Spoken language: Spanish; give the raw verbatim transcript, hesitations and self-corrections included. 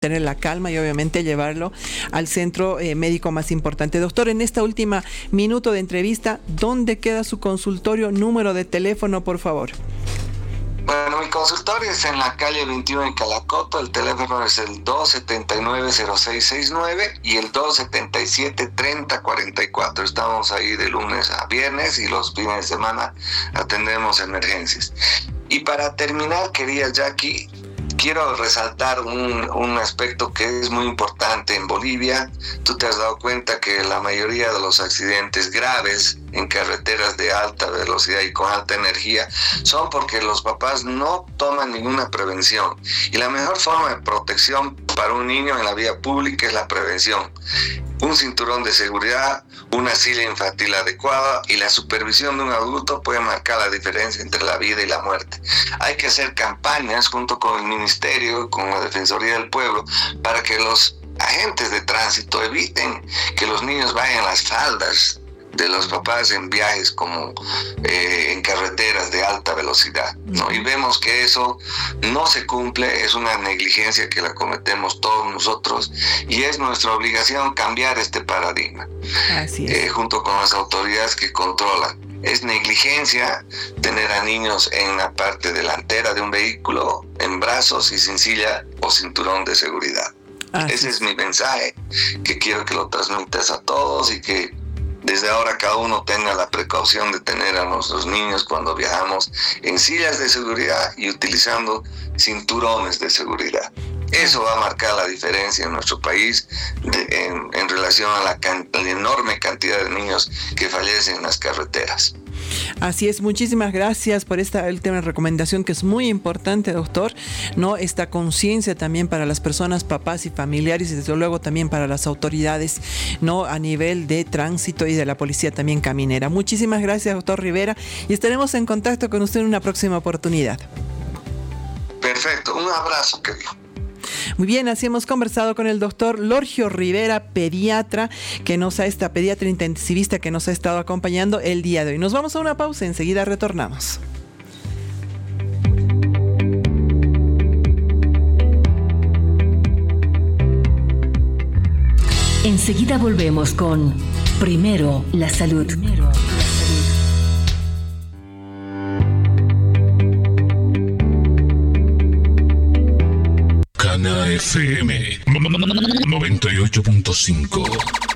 tener la calma y obviamente llevarlo al centro eh, médico más importante. Doctor, en esta última minuto de entrevista, ¿dónde queda su consultorio? Número de teléfono, por favor. Bueno, mi consultorio es en la calle veintiuno en Calacoto. El teléfono es el dos siete nueve cero seis seis nueve y el dos siete siete treinta cuarenta y cuatro. Estamos ahí de lunes a viernes y los fines de semana atendemos emergencias. Y para terminar, querida Jackie, quiero resaltar un, un aspecto que es muy importante en Bolivia. Tú te has dado cuenta que la mayoría de los accidentes graves en carreteras de alta velocidad y con alta energía son porque los papás no toman ninguna prevención. Y la mejor forma de protección para un niño en la vía pública es la prevención. Un cinturón de seguridad, una silla infantil adecuada y la supervisión de un adulto puede marcar la diferencia entre la vida y la muerte. Hay que hacer campañas junto con el Ministerio, con la Defensoría del Pueblo, para que los agentes de tránsito eviten que los niños vayan a las faldas de los papás en viajes como eh, en carreteras de alta velocidad, ¿no? Y vemos que eso no se cumple, es una negligencia que la cometemos todos nosotros y es nuestra obligación cambiar este paradigma. Así es. Eh, junto con las autoridades que controlan. Es negligencia tener a niños en la parte delantera de un vehículo en brazos y sin silla o cinturón de seguridad. Así Ese es. es mi mensaje, que quiero que lo transmitas a todos y que desde ahora cada uno tenga la precaución de tener a nuestros niños cuando viajamos en sillas de seguridad y utilizando cinturones de seguridad. Eso va a marcar la diferencia en nuestro país de, en, en relación a la, can, la enorme cantidad de niños que fallecen en las carreteras. Así es, muchísimas gracias por esta última recomendación que es muy importante, doctor, ¿no? Esta conciencia también para las personas, papás y familiares y desde luego también para las autoridades, ¿no? A nivel de tránsito y de la policía también caminera. Muchísimas gracias, doctor Rivera, y estaremos en contacto con usted en una próxima oportunidad. Perfecto, un abrazo, querido. Muy bien, así hemos conversado con el doctor Lorgio Rivera, pediatra, que nos ha, esta pediatra intensivista que nos ha estado acompañando el día de hoy. Nos vamos a una pausa, enseguida retornamos. Enseguida volvemos con Primero la Salud. Primero la Salud. Cana F M noventa y ocho punto cinco.